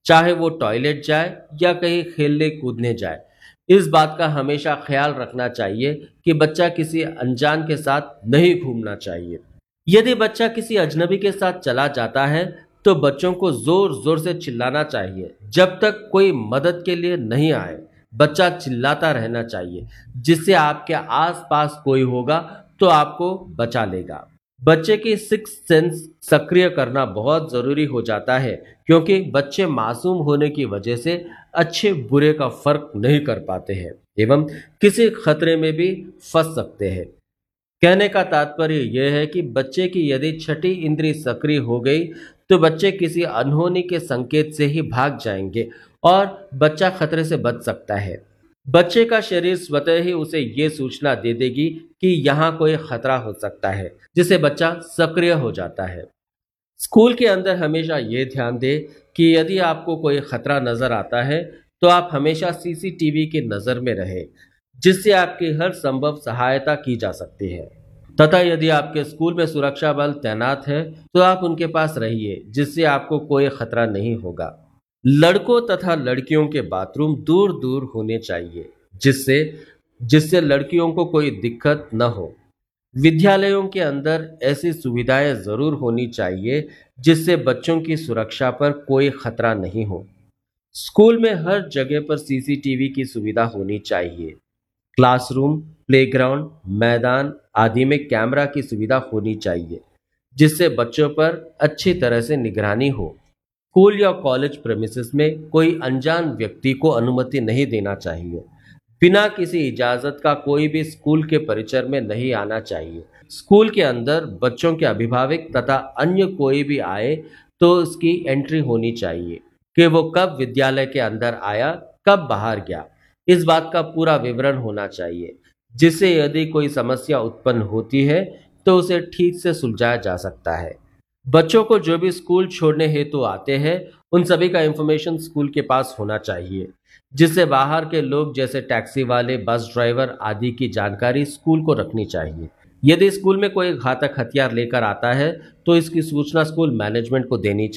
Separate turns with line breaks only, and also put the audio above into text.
चाहे वो टॉयलेट जाए या कहीं खेलने कूदने जाए। इस बात का हमेशा ख्याल रखना चाहिए कि बच्चा किसी अनजान के साथ नहीं घूमना चाहिए। यदि बच्चा किसी अजनबी के साथ चला जाता है तो बच्चों को जोर जोर से चिल्लाना चाहिए जब तक कोई मदद के लिए नहीं आए। बच्चा चिल्लाता रहना चाहिए, जिससे आपके आसपास कोई होगा तो आपको बचा लेगा। बच्चे की सिक्स सेंस सक्रिय करना बहुत जरूरी हो जाता है, क्योंकि बच्चे मासूम होने की वजह से अच्छे बुरे का फर्क नहीं कर पाते हैं एवं किसी खतरे में भी फंस सकते हैं। कहने का तात्पर्य यह है कि बच्चे की यदि छठी इंद्री सक्रिय हो गई तो बच्चे किसी अनहोनी के संकेत से ही भाग जाएंगे और बच्चा खतरे से बच सकता है। बच्चे का शरीर स्वतः ही उसे ये सूचना दे देगी कि यहाँ कोई खतरा हो सकता है, जिससे बच्चा सक्रिय हो जाता है। स्कूल के अंदर हमेशा ये ध्यान दें कि यदि आपको कोई खतरा नजर आता है तो आप हमेशा सीसीटीवी की नजर में रहें, जिससे आपकी हर संभव सहायता की जा सकती है। तथा यदि आपके स्कूल में सुरक्षा बल तैनात है तो आप उनके पास रहिए, जिससे आपको कोई खतरा नहीं होगा। लड़कों तथा लड़कियों के बाथरूम दूर दूर होने चाहिए, जिससे जिससे लड़कियों को कोई दिक्कत न हो। विद्यालयों के अंदर ऐसी सुविधाएं जरूर होनी चाहिए जिससे बच्चों की सुरक्षा पर कोई खतरा नहीं हो। स्कूल में हर जगह पर सीसीटीवी की सुविधा होनी चाहिए। क्लासरूम, प्लेग्राउंड, मैदान आदि में कैमरा की सुविधा होनी चाहिए, जिससे बच्चों पर अच्छी तरह से निगरानी हो। स्कूल या कॉलेज प्रेमिसेस में कोई अनजान व्यक्ति को अनुमति नहीं देना चाहिए। बिना किसी इजाजत का कोई भी स्कूल के परिसर में नहीं आना चाहिए। स्कूल के अंदर बच्चों के अभिभावक तथा अन्य कोई भी आए तो उसकी एंट्री होनी चाहिए कि वो कब विद्यालय के अंदर आया, कब बाहर गया। इस बात का पूरा विवरण होना चाहिए, जिससे यदि कोई समस्या उत्पन्न होती है तो उसे ठीक से सुलझाया जा सकता है। बच्चों को जो भी स्कूल छोड़ने हेतु आते हैं उन सभी का इंफॉर्मेशन स्कूल के पास होना चाहिए, जिससे बाहर के लोग जैसे टैक्सी वाले, बस ड्राइवर आदि की जानकारी स्कूल को रखनी चाहिए। यदि स्कूल में कोई घातक हथियार लेकर आता है तो इसकी सूचना स्कूल मैनेजमेंट को देनी चाहिए।